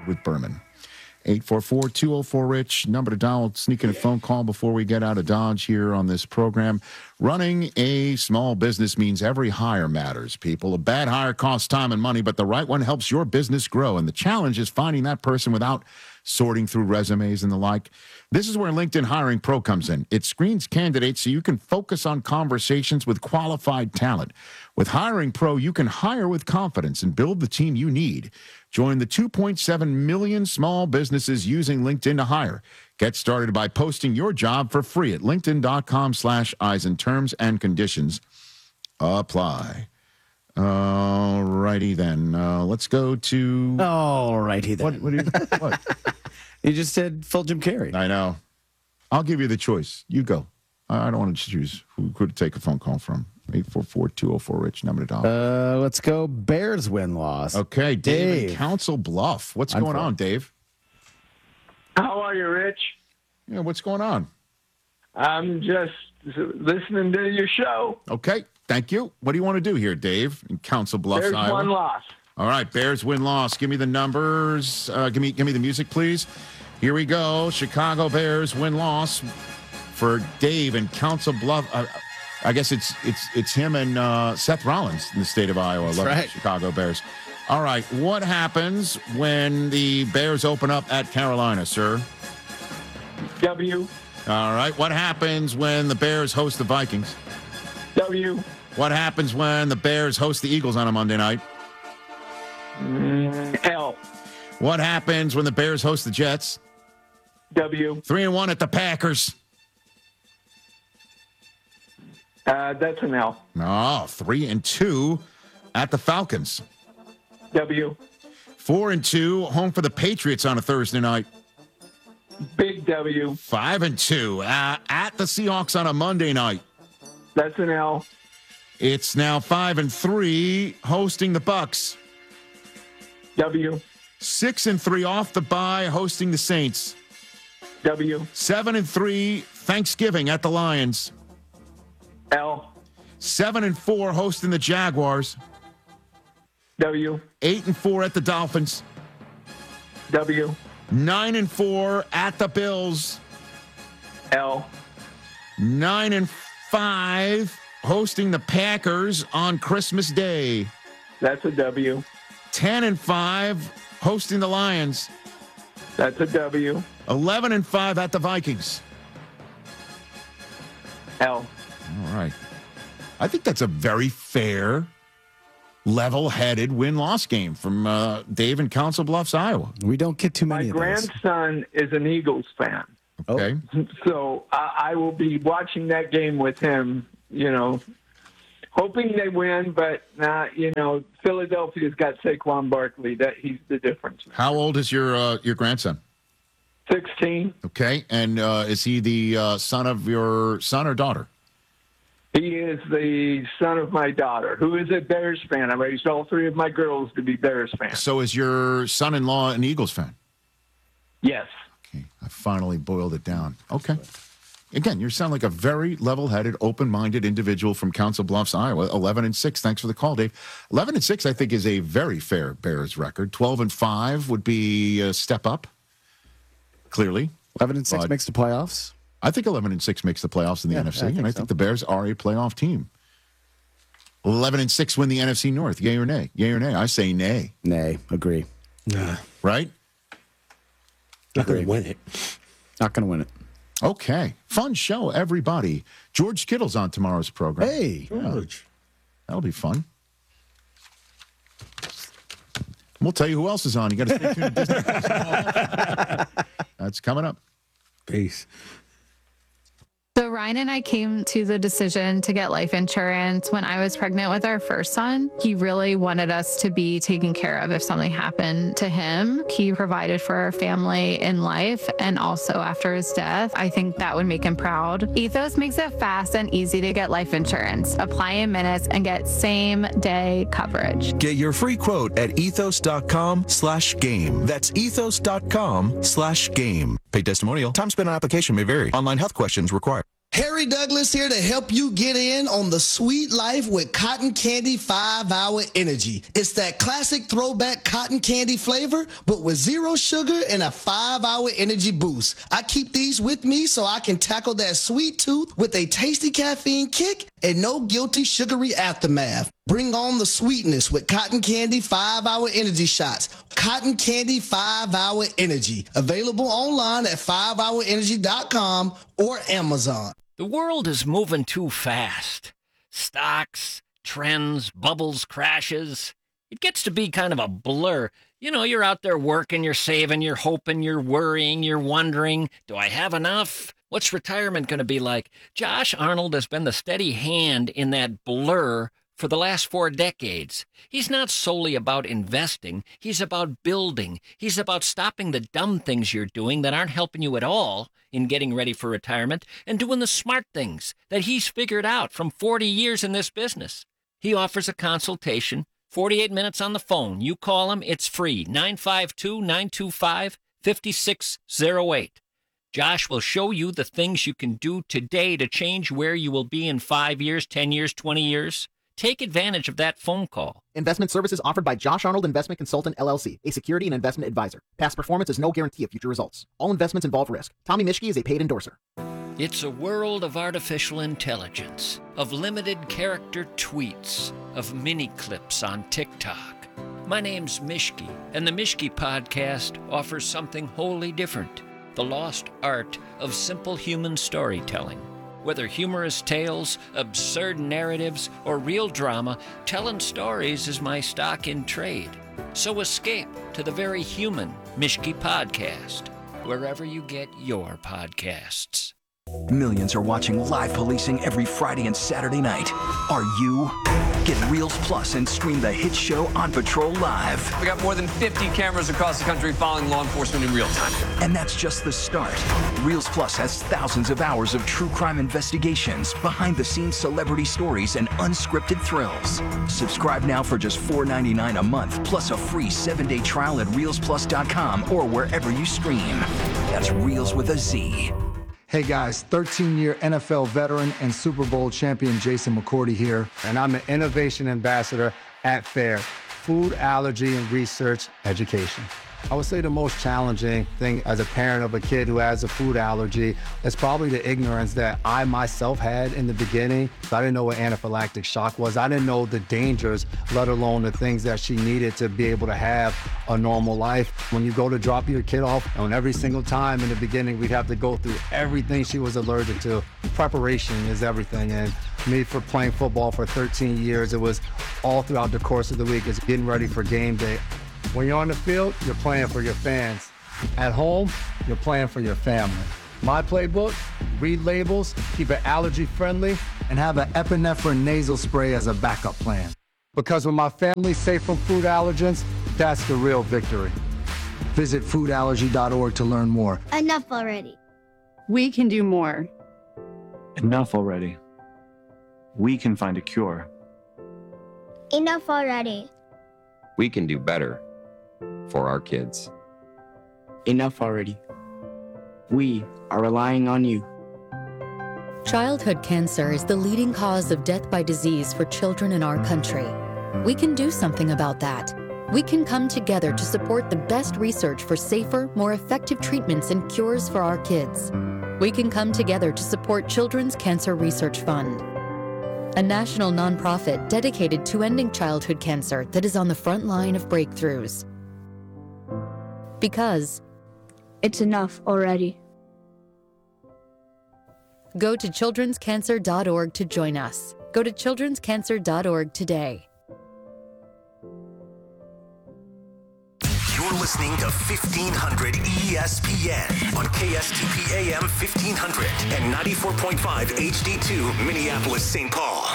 with Berman. 844-204-RICH, number to dial, sneak in a phone call before we get out of Dodge here on this program. Running a small business means every hire matters, people. A bad hire costs time and money, but the right one helps your business grow. And the challenge is finding that person without sorting through resumes and the like. This is where LinkedIn Hiring Pro comes in. It screens candidates so you can focus on conversations with qualified talent. With Hiring Pro, you can hire with confidence and build the team you need. Join the 2.7 million small businesses using LinkedIn to hire. Get started by posting your job for free at linkedin.com/Eisen. Terms and conditions apply. All righty then. Let's go to... All righty then. What? You just said full Jim Carrey. I know. I'll give you the choice. You go. I don't want to choose who could take a phone call from. 844-204-RICH, number to dial. Let's go Bears win-loss. Okay, Dave in Council Bluff. What's going on, Dave? How are you, Rich? Yeah, what's going on? I'm just listening to your show. Okay, thank you. What do you want to do here, Dave, in Council Bluffs, There's Iowa? one loss. All right, Bears win-loss. Give me the numbers. Give me the music, please. Here we go. Chicago Bears win-loss for Dave in Council Bluff. I guess it's him and Seth Rollins in the state of Iowa. That's Love right. Chicago Bears. All right, what happens when the Bears open up at Carolina, sir? W. All right, what happens when the Bears host the Vikings? W. What happens when the Bears host the Eagles on a Monday night? L. What happens when the Bears host the Jets? W. 3-1 at the Packers. That's an L. Oh, 3-2 at the Falcons. W. 4-2 home for the Patriots on a Thursday night. Big W. 5-2 at the Seahawks on a Monday night. That's an L. It's now 5-3 hosting the Bucks. W. 6-3 off the bye hosting the Saints. W. 7-3 Thanksgiving at the Lions. L. 7-4 hosting the Jaguars. W. 8-4 at the Dolphins. W. 9-4 at the Bills. L. 9-5 hosting the Packers on Christmas Day. That's a W. 10-5 hosting the Lions. That's a W. 11-5 at the Vikings. L. All right. I think that's a very fair, level-headed win-loss game from Dave in Council Bluffs, Iowa. We don't get too My many of those. grandson is an Eagles fan. Okay. So I will be watching that game with him, hoping they win, but Philadelphia's got Saquon Barkley. He's the difference. How old is your grandson? 16. Okay. And is he the son of your son or daughter? He is the son of my daughter, who is a Bears fan. I raised all three of my girls to be Bears fans. So is your son-in-law an Eagles fan? Yes. Okay. I finally boiled it down. Okay. Again, you sound like a very level-headed, open-minded individual from Council Bluffs, Iowa. 11-6. Thanks for the call, Dave. 11-6, I think, is a very fair Bears record. 12-5 would be a step up, clearly. 11-6 makes the playoffs. I think 11-6 makes the playoffs in the NFC, and I think the Bears are a playoff team. 11-6 win the NFC North. Yay or nay? Yay or nay? I say nay. Nay. Agree. Nah. Right? Not going to win it. Not going to win it. Okay. Fun show, everybody. George Kittle's on tomorrow's program. Hey. George. That'll be fun. We'll tell you who else is on. You got to stay tuned to Disney Plus. That's coming up. Peace. So Ryan and I came to the decision to get life insurance when I was pregnant with our first son. He really wanted us to be taken care of if something happened to him. He provided for our family in life and also after his death. I think that would make him proud. Ethos makes it fast and easy to get life insurance. Apply in minutes and get same-day coverage. Get your free quote at ethos.com/game. That's ethos.com/game. Paid testimonial. Time spent on application may vary. Online health questions required. Harry Douglas here to help you get in on the sweet life with Cotton Candy 5-Hour Energy. It's that classic throwback cotton candy flavor, but with zero sugar and a 5-hour energy boost. I keep these with me so I can tackle that sweet tooth with a tasty caffeine kick and no guilty sugary aftermath. Bring on the sweetness with Cotton Candy 5-Hour Energy Shots. Cotton Candy 5-Hour Energy. Available online at 5hourenergy.com or Amazon. The world is moving too fast. Stocks, trends, bubbles, crashes. It gets to be kind of a blur. You know, you're out there working, you're saving, you're hoping, you're worrying, you're wondering, do I have enough? What's retirement going to be like? Josh Arnold has been the steady hand in that blur for the last 4 decades. He's not solely about investing. He's about building. He's about stopping the dumb things you're doing that aren't helping you at all in getting ready for retirement and doing the smart things that he's figured out from 40 years in this business. He offers a consultation, 48 minutes on the phone. You call him, it's free, 952-925-5608. Josh will show you the things you can do today to change where you will be in 5 years, 10 years, 20 years. Take advantage of that phone call. Investment services offered by Josh Arnold Investment Consultant, LLC, a security and investment advisor. Past performance is no guarantee of future results. All investments involve risk. Tommy Mischke is a paid endorser. It's a world of artificial intelligence, of limited character tweets, of mini clips on TikTok. My name's Mischke, and the Mischke Podcast offers something wholly different. The lost art of simple human storytelling. Whether humorous tales, absurd narratives, or real drama, telling stories is my stock in trade. So escape to the very human Mischke Podcast, wherever you get your podcasts. Millions are watching live policing every Friday and Saturday night. Are you? Get Reels Plus and stream the hit show On Patrol live. We got more than 50 cameras across the country following law enforcement in real time. And that's just the start. Reels Plus has thousands of hours of true crime investigations, behind-the-scenes celebrity stories, and unscripted thrills. Subscribe now for just $4.99 a month, plus a free 7-day trial at reelsplus.com or wherever you stream. That's Reels with a Z. Hey guys, 13-year NFL veteran and Super Bowl champion Jason McCourty here, and I'm an innovation ambassador at FAIR, Food Allergy and Research Education. I would say the most challenging thing as a parent of a kid who has a food allergy is probably the ignorance that I myself had in the beginning. I didn't know what anaphylactic shock was. I didn't know the dangers, let alone the things that she needed to be able to have a normal life. When you go to drop your kid off, and every single time in the beginning, we'd have to go through everything she was allergic to. Preparation is everything. And me, for playing football for 13 years, it was all throughout the course of the week. It's getting ready for game day. When you're on the field, you're playing for your fans. At home, you're playing for your family. My playbook, read labels, keep it allergy friendly, and have an epinephrine nasal spray as a backup plan. Because when my family's safe from food allergens, that's the real victory. Visit foodallergy.org to learn more. Enough already. We can do more. Enough already. We can find a cure. Enough already. We can do better for our kids. Enough already. We are relying on you. Childhood cancer is the leading cause of death by disease for children in our country. We can do something about that. We can come together to support the best research for safer, more effective treatments and cures for our kids. We can come together to support Children's Cancer Research Fund, a national nonprofit dedicated to ending childhood cancer that is on the front line of breakthroughs. Because it's enough already. Go to childrenscancer.org to join us. Go to childrenscancer.org today. You're listening to 1500 ESPN on KSTP AM 1500 and 94.5 HD2 Minneapolis, St. Paul.